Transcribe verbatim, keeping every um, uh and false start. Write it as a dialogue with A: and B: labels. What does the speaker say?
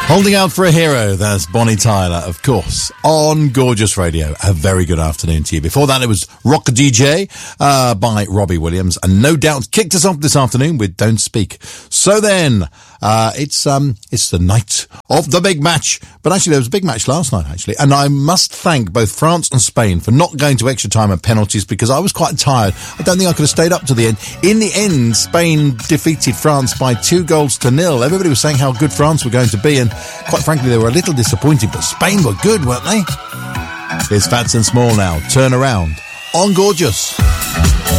A: Holding Out for a Hero, that's Bonnie Tyler, of course, on Gorgeous Radio. A very good afternoon to you. Before that, it was Rock D J uh, by Robbie Williams, and No Doubt kicked us off this afternoon with Don't Speak. So then, uh, it's um, it's the night of the big match. But actually, there was a big match last night, actually. And I must thank both France and Spain for not going to extra time and penalties, because I was quite tired. I don't think I could have stayed up to the end. In the end, Spain defeated France by two goals to nil. Everybody was saying how good France were going to be, and quite frankly, they were a little disappointed, but Spain were good, weren't they? Here's Fats and Small now. Turn around on Gorgeous.